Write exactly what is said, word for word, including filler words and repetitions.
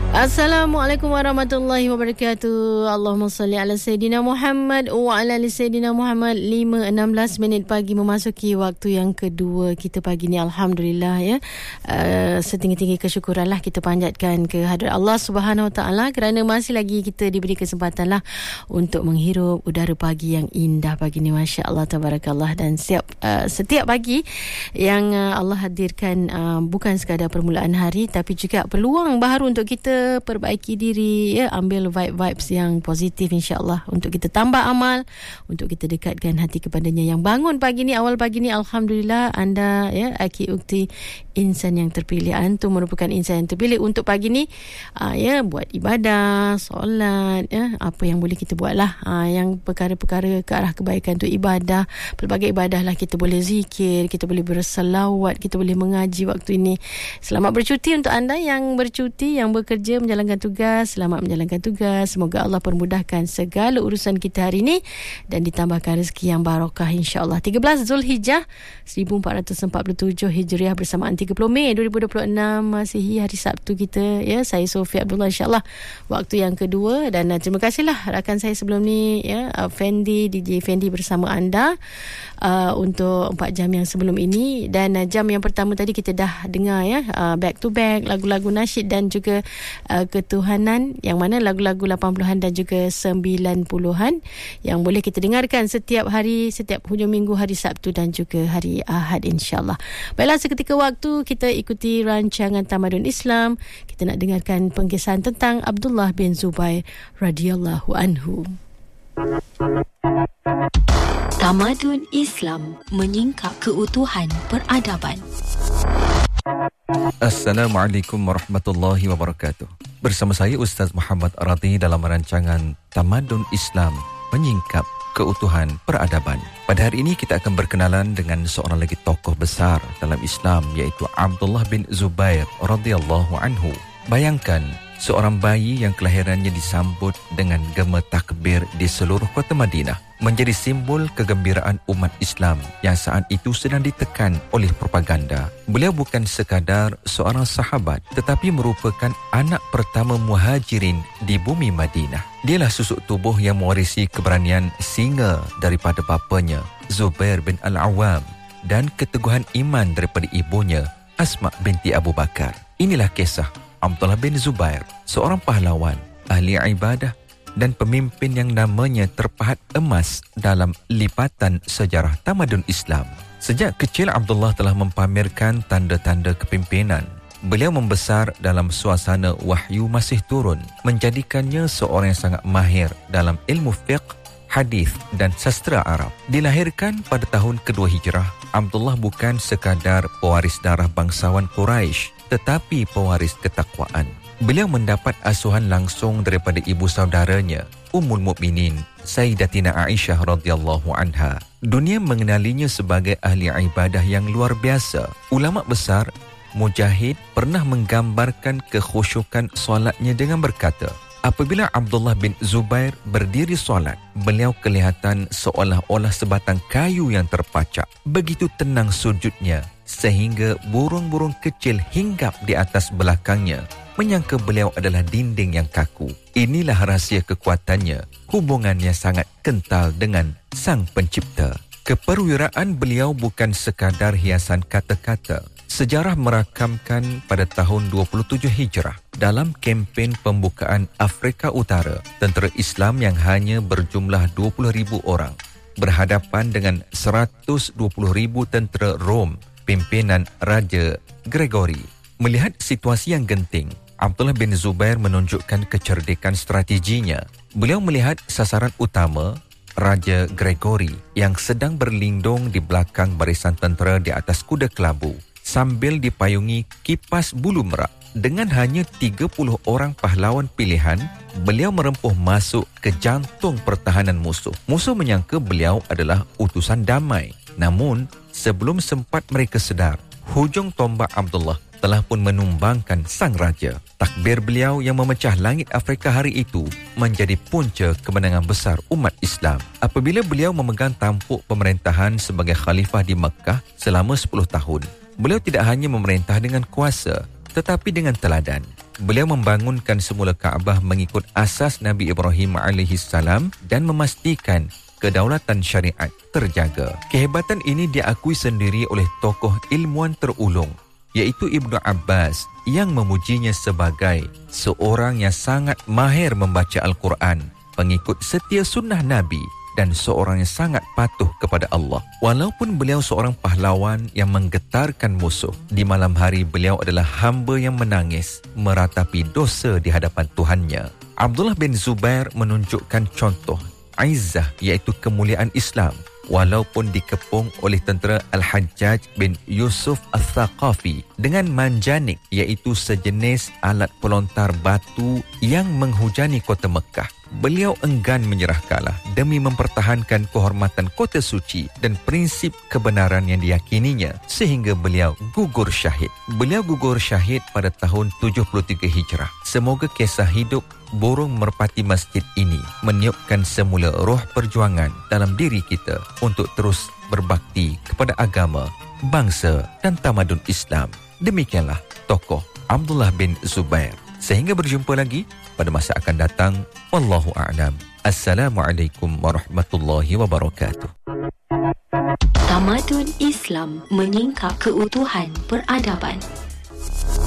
Assalamualaikum warahmatullahi wabarakatuh. Allahumma salli ala Sayyidina Muhammad wa ala ali Sayyidina Muhammad. Lima enam belas minit pagi memasuki waktu yang kedua kita pagi ni. Alhamdulillah ya. Uh, setinggi-tinggi kesyukuranlah kita panjatkan ke hadirat Allah Subhanahu Wa Taala kerana masih lagi kita diberi kesempatan lah untuk menghirup udara pagi yang indah pagi ni. Masya Allah, tabarakallah. Dan setiap uh, setiap pagi yang uh, Allah hadirkan uh, bukan sekadar permulaan hari tapi juga peluang baru untuk kita perbaiki diri ya, ambil vibe-vibes yang positif insya-Allah untuk kita tambah amal, untuk kita dekatkan hati kepadanya. Yang bangun pagi ni, awal pagi ni, alhamdulillah anda ya aki ukti insan yang terpilih. Antum merupakan insan yang terpilih untuk pagi ni aa, ya buat ibadah, solat ya, apa yang boleh kita buatlah aa, yang perkara-perkara ke arah kebaikan tu ibadah, pelbagai ibadah lah. Kita boleh zikir, kita boleh berselawat, kita boleh mengaji waktu ini. Selamat bercuti untuk anda yang bercuti, yang bekerja menjalankan tugas. Selamat menjalankan tugas. Semoga Allah permudahkan segala urusan kita hari ini dan ditambahkan rezeki yang barakah insya-Allah. tiga belas Zulhijjah seribu empat ratus empat puluh tujuh Hijriah bersamaan tiga puluh Mei dua ribu dua puluh enam Masihi, hari Sabtu kita ya. Saya Sofia Abdullah, insya-Allah waktu yang kedua. Dan uh, terima kasihlah rakan saya sebelum ni ya, uh, Fendi, D J Fendi bersama anda uh, untuk empat jam yang sebelum ini. Dan uh, jam yang pertama tadi kita dah dengar ya, uh, back to back lagu-lagu nasyid dan juga Uh, ketuhanan, yang mana lagu-lagu lapan puluhan dan juga sembilan puluhan yang boleh kita dengarkan setiap hari, setiap hujung minggu, hari Sabtu dan juga hari Ahad insya-Allah. Baiklah, seketika waktu kita ikuti rancangan Tamadun Islam. Kita nak dengarkan pengkisahan tentang Abdullah bin Zubair radhiyallahu anhu. Tamadun Islam menyingkap keutuhan peradaban. Assalamualaikum warahmatullahi wabarakatuh. Bersama saya Ustaz Muhammad Arati dalam rancangan Tamadun Islam menyingkap keutuhan peradaban. Pada hari ini kita akan berkenalan dengan seorang lagi tokoh besar dalam Islam, iaitu Abdullah bin Zubair radhiyallahu anhu. Bayangkan seorang bayi yang kelahirannya disambut dengan gema takbir di seluruh kota Madinah, menjadi simbol kegembiraan umat Islam yang saat itu sedang ditekan oleh propaganda. Beliau bukan sekadar seorang sahabat tetapi merupakan anak pertama muhajirin di bumi Madinah. Dialah susuk tubuh yang mewarisi keberanian singa daripada bapanya Zubair bin Al-Awwam dan keteguhan iman daripada ibunya Asma binti Abu Bakar. Inilah kisah Abdullah bin Zubair, seorang pahlawan, ahli ibadah dan pemimpin yang namanya terpahat emas dalam lipatan sejarah tamadun Islam. Sejak kecil Abdullah telah mempamerkan tanda-tanda kepimpinan. Beliau membesar dalam suasana wahyu masih turun, menjadikannya seorang yang sangat mahir dalam ilmu fiqh, hadis dan sastra Arab. Dilahirkan pada tahun kedua Hijrah, Abdullah bukan sekadar pewaris darah bangsawan Quraisy, tetapi pewaris ketakwaan. Beliau mendapat asuhan langsung daripada ibu saudaranya, Ummul Mukminin Sayyidatina Aisyah radhiyallahu anha. Dunia mengenalinya sebagai ahli ibadah yang luar biasa. Ulama besar Mujahid pernah menggambarkan kekhusyukan solatnya dengan berkata, apabila Abdullah bin Zubair berdiri solat, beliau kelihatan seolah-olah sebatang kayu yang terpacak. Begitu tenang sujudnya sehingga burung-burung kecil hinggap di atas belakangnya, menyangka beliau adalah dinding yang kaku. Inilah rahsia kekuatannya, hubungannya sangat kental dengan Sang Pencipta. Keperwiraan beliau bukan sekadar hiasan kata-kata. Sejarah merakamkan pada tahun dua puluh tujuh Hijrah, dalam kempen pembukaan Afrika Utara, tentera Islam yang hanya berjumlah dua puluh ribu orang berhadapan dengan seratus dua puluh ribu tentera Rom pimpinan Raja Gregory. Melihat situasi yang genting, Abdullah bin Zubair menunjukkan kecerdikan strateginya. Beliau melihat sasaran utama, Raja Gregory, yang sedang berlindung di belakang barisan tentera di atas kuda kelabu sambil dipayungi kipas bulu merak. Dengan hanya tiga puluh orang pahlawan pilihan, beliau merempuh masuk ke jantung pertahanan musuh. Musuh menyangka beliau adalah utusan damai. Namun, sebelum sempat mereka sedar, hujung tombak Abdullah telah pun menumbangkan sang raja. Takbir beliau yang memecah langit Afrika hari itu menjadi punca kemenangan besar umat Islam. Apabila beliau memegang tampuk pemerintahan sebagai khalifah di Mekah selama sepuluh tahun, beliau tidak hanya memerintah dengan kuasa, tetapi dengan teladan. Beliau membangunkan semula Kaabah mengikut asas Nabi Ibrahim alaihi salam dan memastikan kedaulatan syariat terjaga. Kehebatan ini diakui sendiri oleh tokoh ilmuwan terulung, iaitu Ibnu Abbas, yang memujinya sebagai seorang yang sangat mahir membaca Al-Quran, pengikut setia sunnah Nabi dan seorang yang sangat patuh kepada Allah. Walaupun beliau seorang pahlawan yang menggetarkan musuh, di malam hari beliau adalah hamba yang menangis meratapi dosa di hadapan Tuhannya. Abdullah bin Zubair menunjukkan contoh izzah, iaitu kemuliaan Islam, walaupun dikepung oleh tentera Al-Hajjaj bin Yusuf Al-Thaqafi dengan manjanik, iaitu sejenis alat pelontar batu yang menghujani kota Mekah. Beliau enggan menyerah kalah demi mempertahankan kehormatan kota suci dan prinsip kebenaran yang diyakininya, sehingga beliau gugur syahid. Beliau gugur syahid pada tahun tujuh puluh tiga Hijrah. Semoga kisah hidup burung merpati masjid ini meniupkan semula roh perjuangan dalam diri kita untuk terus berbakti kepada agama, bangsa dan tamadun Islam. Demikianlah tokoh Abdullah bin Zubair. Sehingga berjumpa lagi pada masa akan datang. Wallahu a'lam. Assalamualaikum warahmatullahi wabarakatuh. Tamadun Islam menyingkap keutuhan peradaban.